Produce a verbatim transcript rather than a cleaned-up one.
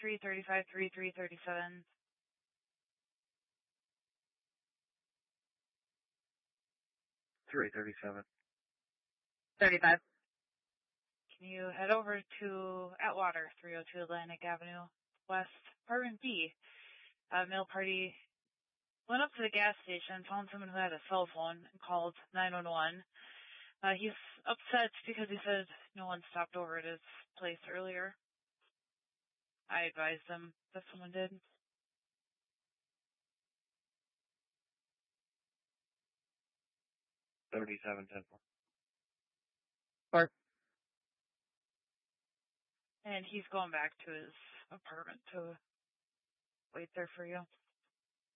three thirty-five, thirty-three thirty-seven. three thirty-seven. thirty-five. Can you head over to Atwater, three oh two Atlantic Avenue West, apartment B. A male party went up to the gas station, found someone who had a cell phone, and called nine one one. Uh, he's upset because he said no one stopped over at his place earlier. I advised him that someone did. thirty-seven ten four. Four. And he's going back to his apartment to wait there for you.